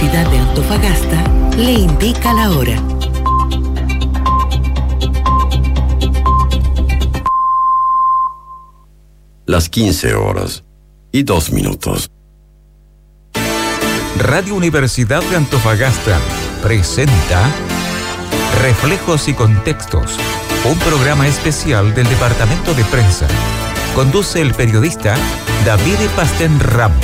Universidad de Antofagasta le indica la hora. Las 15:02. Radio Universidad de Antofagasta presenta Reflejos y Contextos, un programa especial del Departamento de Prensa. Conduce el periodista David Pastén Ramos.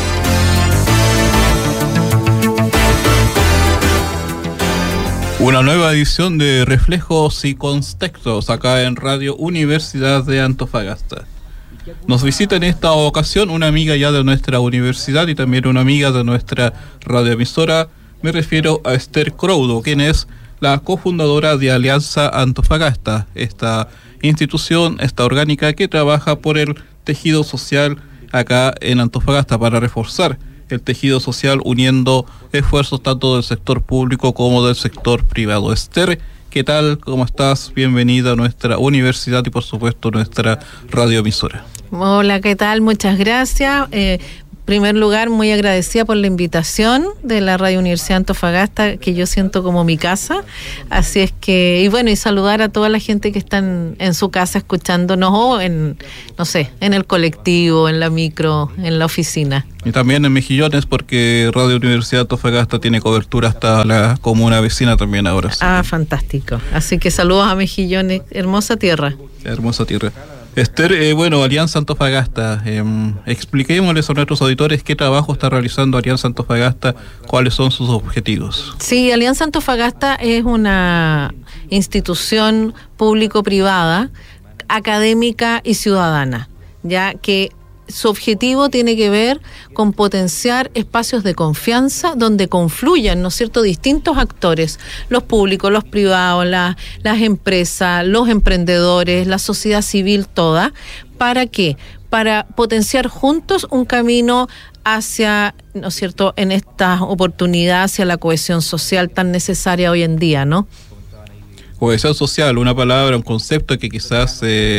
Una nueva edición de Reflejos y Contextos acá en Radio Universidad de Antofagasta. Nos visita en esta ocasión una amiga ya de nuestra universidad y también una amiga de nuestra radioemisora. Me refiero a Esther Croudo, quien es la cofundadora de Alianza Antofagasta, esta institución, esta orgánica que trabaja por el tejido social acá en Antofagasta para reforzar el tejido social uniendo esfuerzos tanto del sector público como del sector privado. Esther, ¿qué tal? ¿Cómo estás? Bienvenida a nuestra universidad y por supuesto nuestra radioemisora. Hola, ¿qué tal? Muchas gracias. En primer lugar, muy agradecida por la invitación de la Radio Universidad Antofagasta, que yo siento como mi casa. Así es que, y bueno, y saludar a toda la gente que están en su casa escuchándonos o en, no sé, en el colectivo, en la micro, en la oficina. Y también en Mejillones, porque Radio Universidad Antofagasta tiene cobertura hasta la comuna vecina también ahora. Sí. Ah, fantástico. Así que saludos a Mejillones, hermosa tierra. Hermosa tierra. Esther, bueno, Alianza Antofagasta, expliquémosles a nuestros auditores qué trabajo está realizando Alianza Antofagasta, cuáles son sus objetivos. Sí, Alianza Antofagasta es una institución público-privada, académica y ciudadana, ya que su objetivo tiene que ver con potenciar espacios de confianza donde confluyan, ¿no es cierto?, distintos actores, los públicos, los privados, las empresas, los emprendedores, la sociedad civil toda. ¿Para qué? Para potenciar juntos un camino hacia, ¿no es cierto?, en esta oportunidad hacia la cohesión social tan necesaria hoy en día, ¿no? Cohesión social, una palabra, un concepto que quizás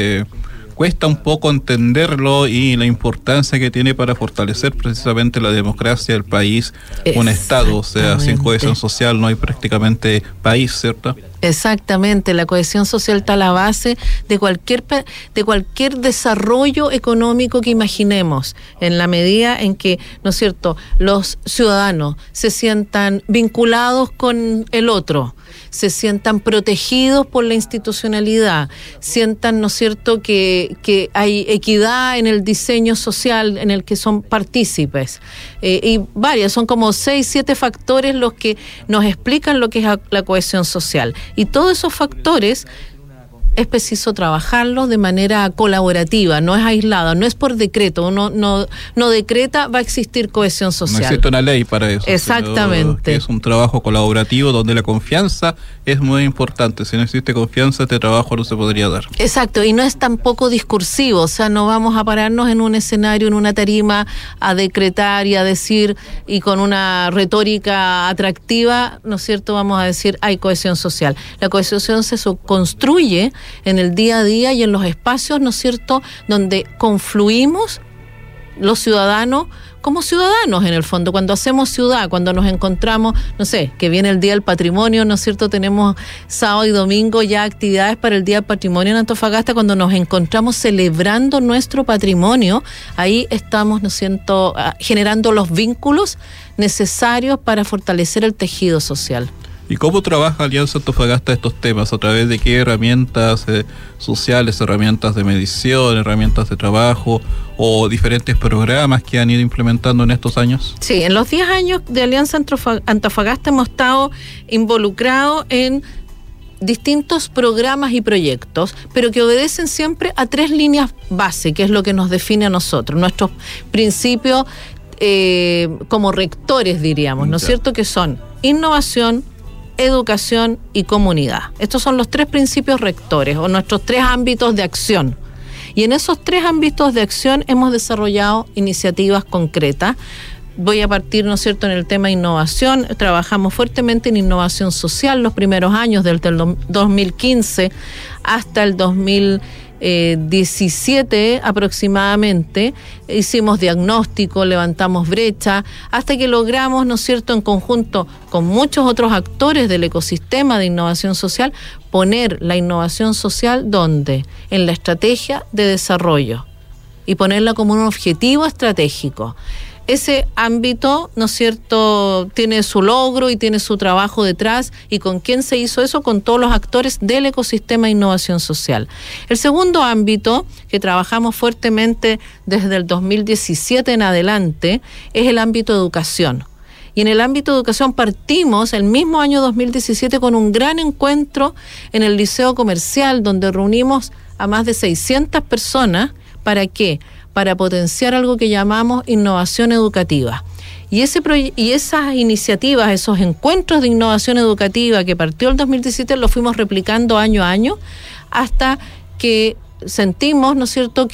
cuesta un poco entenderlo y la importancia que tiene para fortalecer precisamente la democracia del país, un Estado, o sea, sin cohesión social no hay prácticamente país, ¿cierto? Exactamente, la cohesión social está a la base de cualquier desarrollo económico que imaginemos, en la medida en que, ¿no es cierto?, los ciudadanos se sientan vinculados con el otro, se sientan protegidos por la institucionalidad, sientan, ¿no es cierto?, que hay equidad en el diseño social en el que son partícipes. Y son como 6, 7 factores los que nos explican lo que es la cohesión social. Y todos esos factores es preciso trabajarlos de manera colaborativa, no es aislada, no es por decreto, uno no decreta va a existir cohesión social. No existe una ley para eso. Exactamente. Es un trabajo colaborativo donde la confianza es muy importante. Si no existe confianza, este trabajo no se podría dar. Exacto, y no es tampoco discursivo, o sea, no vamos a pararnos en un escenario, en una tarima, a decretar y a decir, y con una retórica atractiva, ¿no es cierto?, vamos a decir, hay cohesión social. La cohesión social se construye en el día a día y en los espacios, ¿no es cierto?, donde confluimos los ciudadanos como ciudadanos en el fondo, cuando hacemos ciudad, cuando nos encontramos, no sé, que viene el Día del Patrimonio, ¿no es cierto?, tenemos sábado y domingo ya actividades para el Día del Patrimonio en Antofagasta, cuando nos encontramos celebrando nuestro patrimonio, ahí estamos, ¿no es cierto?, generando los vínculos necesarios para fortalecer el tejido social. ¿Y cómo trabaja Alianza Antofagasta estos temas? ¿A través de qué herramientas sociales, herramientas de medición, herramientas de trabajo o diferentes programas que han ido implementando en estos años? Sí, en los 10 años de Alianza Antofagasta hemos estado involucrados en distintos programas y proyectos, pero que obedecen siempre a 3 líneas base, que es lo que nos define a nosotros, nuestros principios como rectores, diríamos, ¿no es cierto?, que son innovación, educación y comunidad. Estos son los 3 principios rectores o nuestros 3 ámbitos de acción. Y en esos 3 ámbitos de acción hemos desarrollado iniciativas concretas. Voy a partir, ¿no es cierto?, en el tema de innovación. Trabajamos fuertemente en innovación social los primeros años, desde el 2015 hasta el 2018, 2017 aproximadamente, hicimos diagnóstico, levantamos brecha, hasta que logramos, ¿no es cierto?, en conjunto con muchos otros actores del ecosistema de innovación social, poner la innovación social ¿dónde? En la estrategia de desarrollo y ponerla como un objetivo estratégico. Ese ámbito, ¿no es cierto?, tiene su logro y tiene su trabajo detrás. ¿Y con quién se hizo eso? Con todos los actores del ecosistema de innovación social. El segundo ámbito, que trabajamos fuertemente desde el 2017 en adelante, es el ámbito de educación. Y en el ámbito de educación partimos el mismo año 2017 con un gran encuentro en el Liceo Comercial, donde reunimos a más de 600 personas. ¿Para qué? Para potenciar algo que llamamos innovación educativa. Y esas iniciativas, esos encuentros de innovación educativa que partió el 2017, lo fuimos replicando año a año hasta que sentimos, ¿no es cierto?,